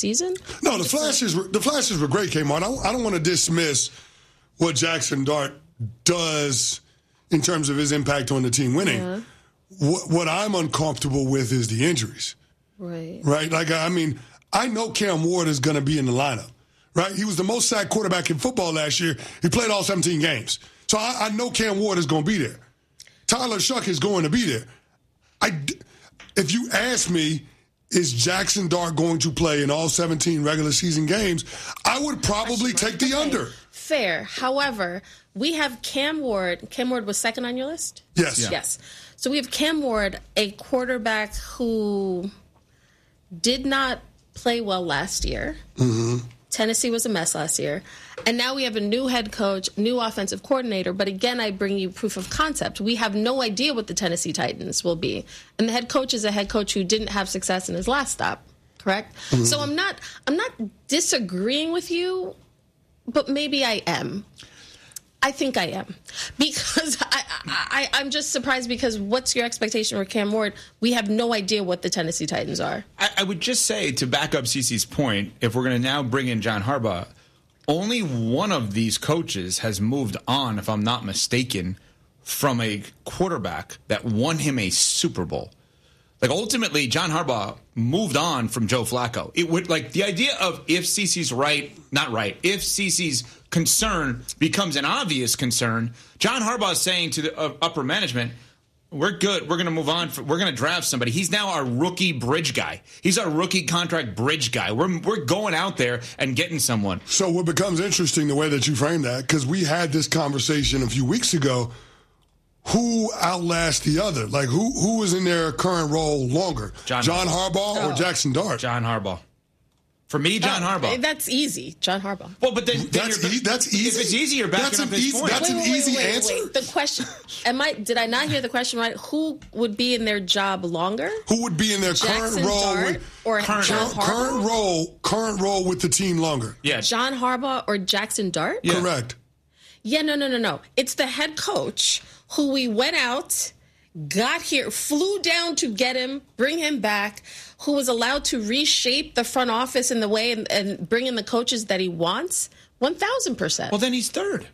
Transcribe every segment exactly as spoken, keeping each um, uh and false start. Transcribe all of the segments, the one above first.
season. No, the flashes were, the flashes were great, Kmart. I, I don't want to dismiss what Jackson Dart does in terms of his impact on the team winning. Yeah. What, what I'm uncomfortable with is the injuries. Right. Right? Like, I mean, I know Cam Ward is going to be in the lineup. Right? He was the most sacked quarterback in football last year. He played all seventeen games. So I, I know Cam Ward is going to be there. Tyler Shuck is going to be there. I, if you ask me, is Jackson Dart going to play in all seventeen regular season games, I would probably take the okay. under. Fair. However, we have Cam Ward. Cam Ward was second on your list? Yes. Yeah. Yes. So we have Cam Ward, a quarterback who did not play well last year. Mm-hmm. Tennessee was a mess last year. And now we have a new head coach, new offensive coordinator. But again, I bring you proof of concept. We have no idea what the Tennessee Titans will be. And the head coach is a head coach who didn't have success in his last stop, correct? Mm-hmm. So I'm not I'm not disagreeing with you, but maybe I am. I think I am. Because I, I, I'm just surprised because what's your expectation for Cam Ward? We have no idea what the Tennessee Titans are. I, I would just say, to back up Cece's point, if we're going to now bring in John Harbaugh, only one of these coaches has moved on, if I'm not mistaken, from a quarterback that won him a Super Bowl. Like, ultimately, John Harbaugh moved on from Joe Flacco. It would, like, the idea of if Cece's right, not right, if Cece's concern becomes an obvious concern, John Harbaugh is saying to the uh, upper management, we're good. We're going to move on. For, we're going to draft somebody. He's now our rookie bridge guy. He's our rookie contract bridge guy. We're we're going out there and getting someone. So what becomes interesting, the way that you frame that, because we had this conversation a few weeks ago, who outlasts the other? Like, who who is in their current role longer? John, John Harbaugh, Oh. or Jackson Dart? John Harbaugh. For me, John Oh, Harbaugh. That's easy, John Harbaugh. Well, but then, then That's, you're, e- that's easy. If it's easy, you're backing that's up an his easy, point. That's Wait, an wait, wait, easy wait, answer. wait. The question, am I? Did I not hear the question right? Who would be in their job longer? Who would be in their Jackson current role Dart with or current- John current, Harbaugh? current role current role with the team longer? Yeah. John Harbaugh or Jackson Dart? Yeah. Correct. Yeah, no, no, no, no. It's the head coach who we went out, got here, flew down to get him, bring him back, who was allowed to reshape the front office in the way and, and bring in the coaches that he wants. one thousand percent. Well, then he's third.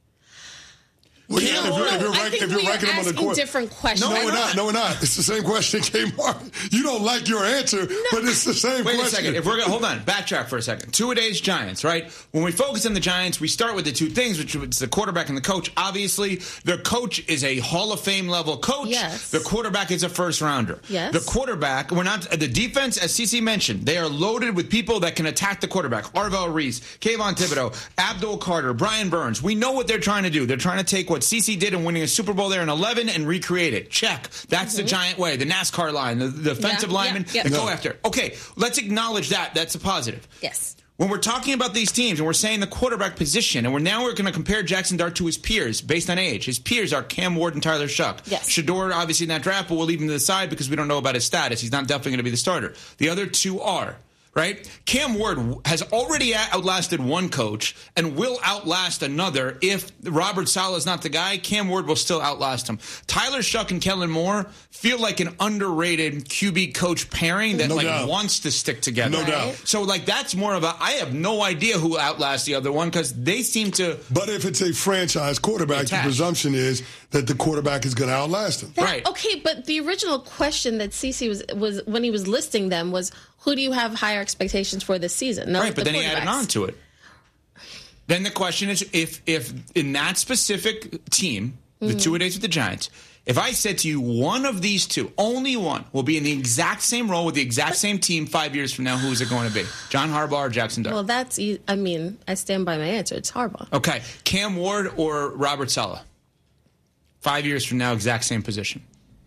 Well, yeah, No, if you're, if no, you're, I rank, think if you're we are ranking them on the asking court. different questions. No, I we're don't- not. No, we're not. It's the same question, Kmart. You don't like your answer, but it's the same Wait question. a second. If we're gonna, hold on, backtrack for a second. Two-a-days Giants, right? When we focus on the Giants, we start with the two things, which is the quarterback and the coach. Obviously, the coach is a Hall of Fame level coach. Yes. The quarterback is a first rounder. Yes. The quarterback, we're not the defense, as Cece mentioned, they are loaded with people that can attack the quarterback. Arvell Reese, Kayvon Thibodeau, Abdul Carter, Brian Burns. We know what they're trying to do. They're trying to take what Cece did in winning a Super Bowl there in eleven and recreate it. Check. That's Mm-hmm. the Giant way. The NASCAR line, the, the defensive Yeah, linemen yeah, yeah. that go No. after. Okay, let's acknowledge that. That's a positive. Yes. When we're talking about these teams and we're saying the quarterback position, and we're now we're going to compare Jackson Dart to his peers based on age. His peers are Cam Ward and Tyler Shuck. Yes. Shador, obviously, in that draft, but we'll leave him to the side because we don't know about his status. He's not definitely going to be the starter. The other two are, right? Cam Ward has already outlasted one coach and will outlast another. If Robert Saleh is not the guy, Cam Ward will still outlast him. Tyler Shuck and Kellen Moore feel like an underrated Q B coach pairing that No like doubt. wants to stick together. No Right. doubt. So, like, that's more of a, I have no idea who outlasts the other one because they seem to. But if it's a franchise quarterback, the Attached. presumption is that the quarterback is going to outlast him. That- Right. Okay, but the original question that Cece was was when he was listing them was, who do you have higher expectations for this season? No, Right, but the then he added quarterbacks. on to it. Then the question is if, if in that specific team, the Mm-hmm. two-a-days with the Giants, if I said to you one of these two, only one, will be in the exact same role with the exact same team five years from now, who is it going to be? John Harbaugh or Jackson Dart? Well, that's, e- I mean, I stand by my answer. It's Harbaugh. Okay, Cam Ward or Robert Saleh? Five years from now, exact same position.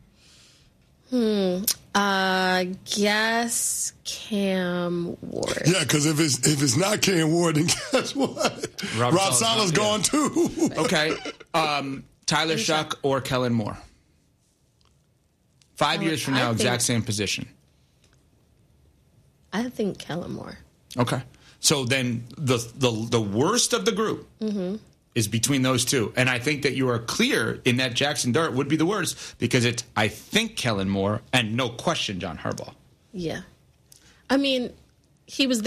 Hmm. Uh, guess Cam Ward. Yeah, because if it's if it's not Cam Ward, then guess what? Robert Rob Saleh's Saleh's not- gone too. Okay, um, Tyler Shuck or Kellen Moore? Five I years from would- I now, think- exact same position. I think Kellen Moore. Okay. So then the the the worst of the group Mm-hmm. is between those two. And I think that you are clear in that Jackson Dart would be the worst because it's, I think, Kellen Moore and no question John Harbaugh. Yeah. I mean, he was there.